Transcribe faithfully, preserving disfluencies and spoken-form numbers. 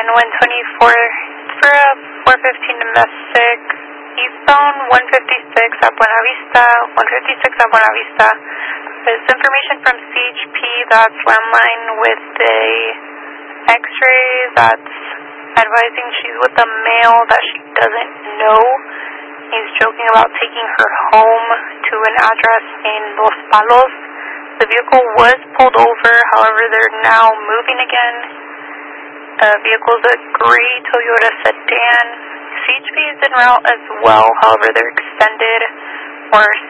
one twenty-four for a four fifteen domestic, eastbound one fifty-six at Buena Vista, one fifty-six at Buena Vista. There's information from C H P that's landline with a x-ray that's advising she's with a male that she doesn't know. He's joking about taking her home to an address in Los Palos. The vehicle was pulled over, however, they're now moving again. The vehicle's a gray Toyota sedan. C H P is en route as well, however, they're extended or